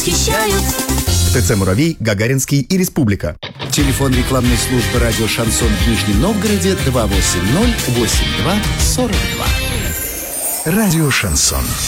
восхищают. ТЦ «Муравей», Гагаринский и Республика. Телефон рекламной службы радио «Шансон» в Нижнем Новгороде 280-82-42. Радио «Шансон».